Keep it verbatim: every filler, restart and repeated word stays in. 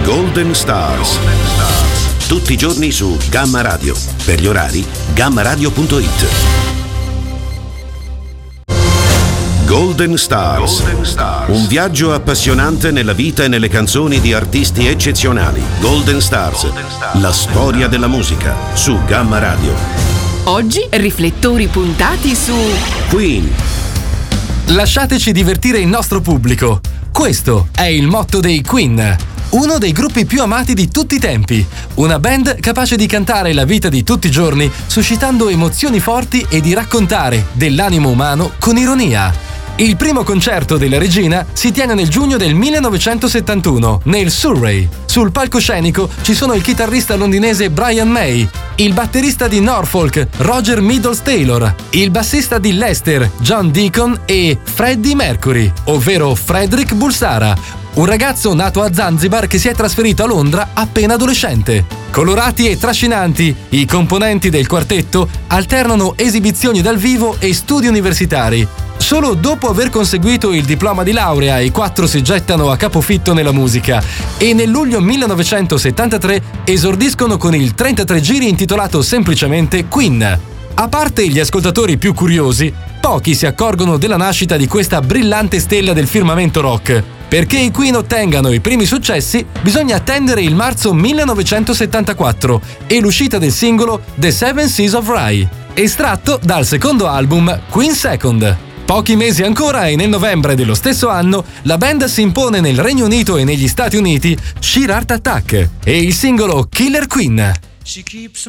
Golden Stars. Tutti i giorni su Gamma Radio. Per gli orari, gamma radio punto it. Golden Stars. Golden Stars. Un viaggio appassionante nella vita e nelle canzoni di artisti eccezionali. Golden Stars. Golden Stars. La storia della musica su Gamma Radio. Oggi riflettori puntati su Queen. Lasciateci divertire il nostro pubblico. Questo è il motto dei Queen, uno dei gruppi più amati di tutti i tempi. Una band capace di cantare la vita di tutti i giorni, suscitando emozioni forti e di raccontare dell'animo umano con ironia. Il primo concerto della regina si tiene nel giugno del millenovecentosettantuno, nel Surrey. Sul palcoscenico ci sono il chitarrista londinese Brian May, il batterista di Norfolk Roger Middles-Taylor, il bassista di Leicester John Deacon e Freddie Mercury, ovvero Frederick Bulsara, un ragazzo nato a Zanzibar che si è trasferito a Londra appena adolescente. Colorati e trascinanti, i componenti del quartetto alternano esibizioni dal vivo e studi universitari. Solo dopo aver conseguito il diploma di laurea, i quattro si gettano a capofitto nella musica e nel luglio millenovecentosettantatré esordiscono con il trentatré giri intitolato semplicemente Queen. A parte gli ascoltatori più curiosi, pochi si accorgono della nascita di questa brillante stella del firmamento rock. Perché i Queen ottengano i primi successi, bisogna attendere il marzo millenovecentosettantaquattro e l'uscita del singolo The Seven Seas of Rhye, estratto dal secondo album Queen Second. Pochi mesi ancora e nel novembre dello stesso anno la band si impone nel Regno Unito e negli Stati Uniti Sheer Heart Attack e il singolo Killer Queen.